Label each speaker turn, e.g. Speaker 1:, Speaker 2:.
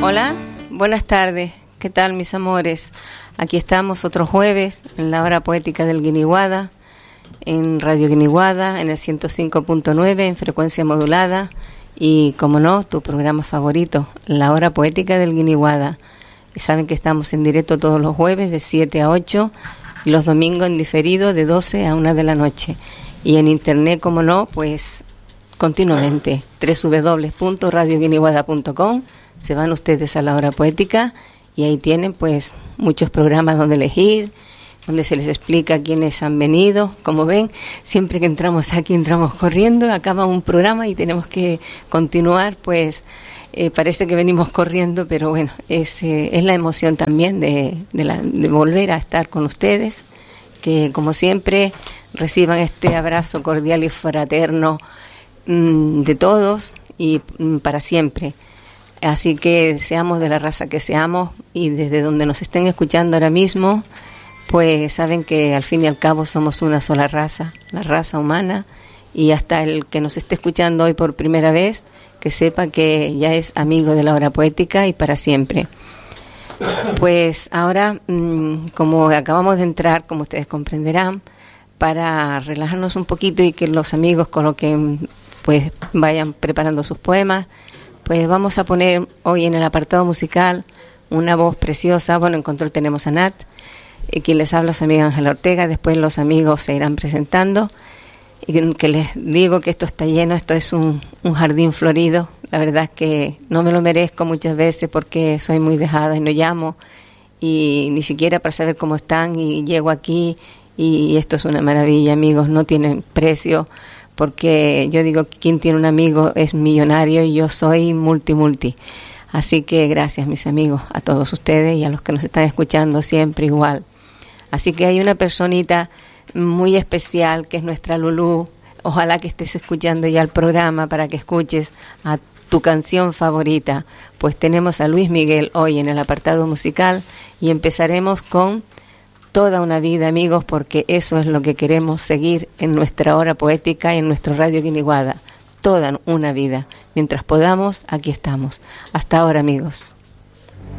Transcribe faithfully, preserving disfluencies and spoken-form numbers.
Speaker 1: Hola, buenas tardes. ¿Qué tal, mis amores? Aquí estamos otro jueves en la hora poética del Guiniguada, en Radio Guiniguada, en el ciento cinco punto nueve, en frecuencia modulada. Y, como no, tu programa favorito, la hora poética del Guiniguada. Y saben que estamos en directo todos los jueves de siete a ocho y los domingos en diferido de doce a una de la noche. Y en internet, como no, pues continuamente, doble u doble u doble u punto radio guiniguada punto com. Se van ustedes a la hora poética y ahí tienen pues muchos programas donde elegir, donde se les explica quiénes han venido. Como ven, siempre que entramos aquí entramos corriendo, acaba un programa y tenemos que continuar, pues eh, parece que venimos corriendo, pero bueno, es, eh, es la emoción también de, de, la, de volver a estar con ustedes, que como siempre reciban este abrazo cordial y fraterno mmm, de todos y mmm, para siempre. Así que seamos de la raza que seamos y desde donde nos estén escuchando ahora mismo, pues saben que al fin y al cabo somos una sola raza, la raza humana, y hasta el que nos esté escuchando hoy por primera vez, que sepa que ya es amigo de la hora poética y para siempre. Pues ahora, mmm, como acabamos de entrar, como ustedes comprenderán, para relajarnos un poquito y que los amigos coloquen, pues vayan preparando sus poemas, pues vamos a poner hoy en el apartado musical una voz preciosa. Bueno, en control tenemos a Nat, y quien les habla su amiga Ángela Ortega. Después los amigos se irán presentando. Y que les digo que esto está lleno, esto es un, un jardín florido. La verdad es que no me lo merezco muchas veces porque soy muy dejada y no llamo. Y ni siquiera para saber cómo están. Y llego aquí y esto es una maravilla, amigos, no tienen precio. Porque yo digo que quien tiene un amigo es millonario y yo soy multi multi. Así que gracias, mis amigos, a todos ustedes y a los que nos están escuchando siempre igual. Así que hay una personita muy especial que es nuestra Lulú. Ojalá que estés escuchando ya el programa para que escuches a tu canción favorita. Pues tenemos a Luis Miguel hoy en el apartado musical y empezaremos con Toda una vida, amigos, porque eso es lo que queremos seguir en nuestra hora poética y en nuestro Radio Guiniguada. Toda una vida. Mientras podamos, aquí estamos. Hasta ahora, amigos.